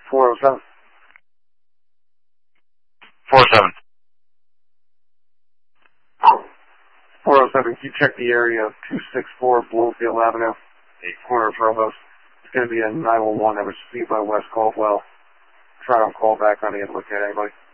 407. 407. 407, can you check the area of 264 Bloomfield Avenue, corner of Provost? It's going to be a 911 that was received by West Caldwell. Try to call back on the able to get anybody.